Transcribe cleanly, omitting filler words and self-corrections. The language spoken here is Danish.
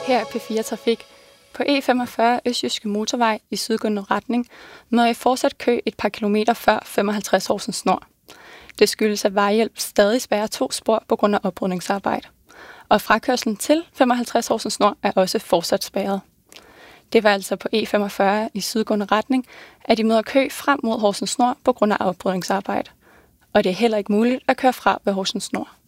Her er P4 Trafik. På E45 Østjyske Motorvej i sydgående retning møder I fortsat kø et par kilometer før 55 Horsens Nord. Det skyldes, at Vejhjælp stadig spærrer 2 spor på grund af oprydningsarbejde. Og frakørslen til 55 Horsens Nord er også fortsat spærret. Det var altså på E45 i sydgående retning, at I møder kø frem mod Horsens Nord på grund af oprydningsarbejde. Og det er heller ikke muligt at køre fra ved Horsens Nord.